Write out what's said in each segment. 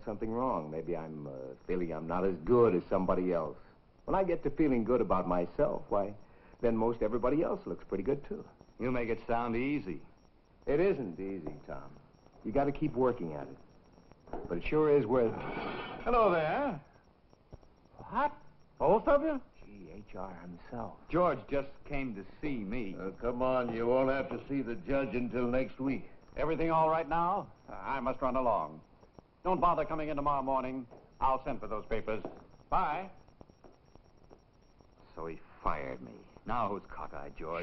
something wrong. Maybe I'm feeling I'm not as good as somebody else. When I get to feeling good about myself, why, then most everybody else looks pretty good, too. You make it sound easy. It isn't easy, Tom. You got to keep working at it. But it sure is worth... Hello there. What? Both of you? Gee, H.R. himself. George just came to see me. Come on, you won't have to see the judge until next week. Everything all right now? I must run along. Don't bother coming in tomorrow morning. I'll send for those papers. Bye. So he fired me. Now who's cockeyed, George?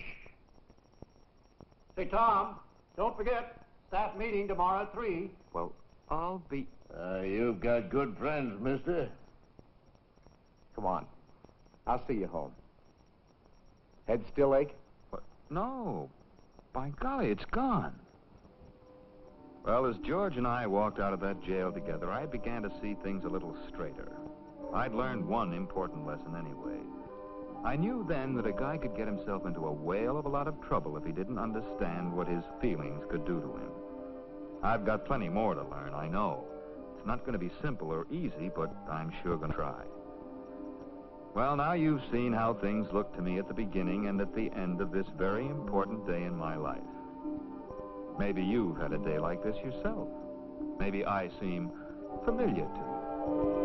Say, Tom, don't forget, staff meeting tomorrow at 3. Well, I'll be... You've got good friends, mister. Come on. I'll see you home. Head still ache? What? No. By golly, it's gone. Well, as George and I walked out of that jail together, I began to see things a little straighter. I'd learned one important lesson anyway. I knew then that a guy could get himself into a whale of a lot of trouble if he didn't understand what his feelings could do to him. I've got plenty more to learn, I know. It's not going to be simple or easy, but I'm sure going to try. Well, now you've seen how things looked to me at the beginning and at the end of this very important day in my life. Maybe you've had a day like this yourself. Maybe I seem familiar to you.